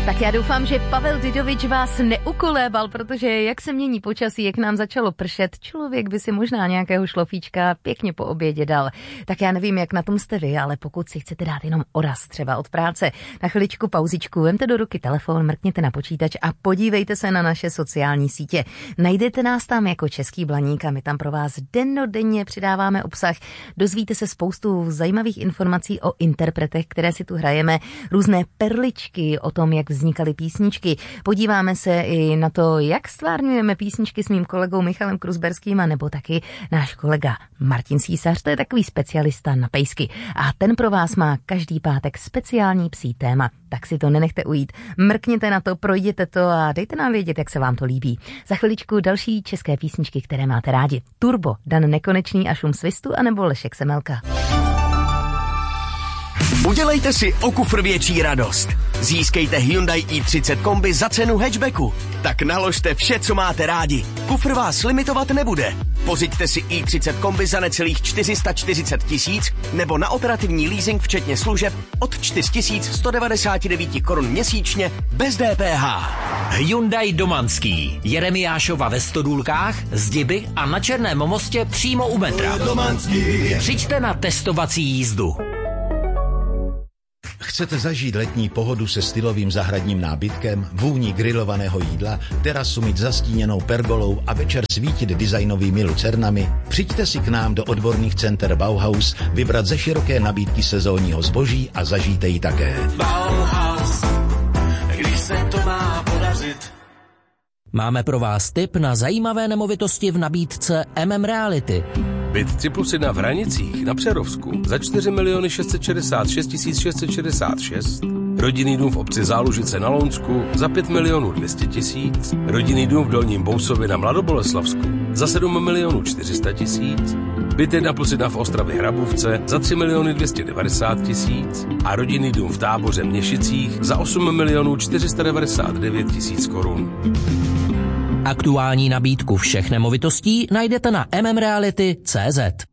Tak já doufám, že Pavel Didovič vás neukolébal, protože jak se mění počasí, jak nám začalo pršet, člověk by si možná nějakého šlofíčka pěkně po obědě dal. Tak já nevím, jak na tom jste vy, ale pokud si chcete dát jenom oraz třeba od práce, na chviličku pauzičku, vemte do ruky telefon, mrkněte na počítač a podívejte se na naše sociální sítě. Najdete nás tam jako Český Blaník a my tam pro vás dennodenně přidáváme obsah. Dozvíte se spoustu zajímavých informací o interpretech, které si tu hrajeme, různé perličky o tom, jak vznikaly písničky. Podíváme se i na to, jak stvárňujeme písničky s mým kolegou Michalem Kruzberským, a nebo taky náš kolega Martin Císař, to je takový specialista na pejsky. A ten pro vás má každý pátek speciální psí téma. Tak si to nenechte ujít. Mrkněte na to, projděte to a dejte nám vědět, jak se vám to líbí. Za chviličku další české písničky, které máte rádi. Turbo, Dan Nekonečný a Šum svistu, anebo Lešek Semelka. Udělejte si o kufr větší radost. Získejte Hyundai i30 kombi za cenu hatchbacku. Tak naložte vše, co máte rádi. Kufr vás limitovat nebude. Pořiďte si i30 kombi za necelých 440 000 nebo na operativní leasing včetně služeb od 4199 korun měsíčně bez DPH. Hyundai Domanský. Jeremiášova ve Stodůlkách, Zdiby a na Černém mostě přímo u metra. Přijďte na testovací jízdu. Chcete zažít letní pohodu se stylovým zahradním nábytkem, vůní grilovaného jídla, terasu mít zastíněnou pergolou a večer svítit designovými lucernami? Přijďte si k nám do odborných center Bauhaus vybrat ze široké nabídky sezónního zboží a zažijte ji také. Bauhaus, když se to má podařit. Máme pro vás tip na zajímavé nemovitosti v nabídce Reality. Byt 3+1 v Hranicích na Přerovsku za 4 666 666. Rodinný dům v obci Zálužice na Lounsku za 5 200 000. Rodinný dům v Dolním Bousově na Mladoboleslavsku za 7 400 000. Byt 1+1 v Ostravě Hrabůvce za 3 290 000. A rodinný dům v Táboře Měšicích za 8 499 000 korun. Aktuální nabídku všech nemovitostí najdete na mmreality.cz.